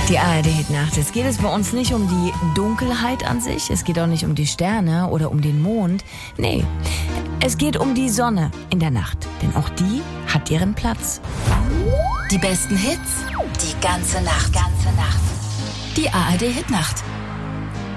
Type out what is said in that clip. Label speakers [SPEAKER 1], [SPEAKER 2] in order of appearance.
[SPEAKER 1] Die ARD-Hitnacht. Es geht bei uns nicht um die Dunkelheit an sich, es geht auch nicht um die Sterne oder um den Mond. Nee, es geht um die Sonne in der Nacht, denn auch die hat ihren Platz.
[SPEAKER 2] Die besten Hits, die ganze Nacht. Die ARD-Hitnacht.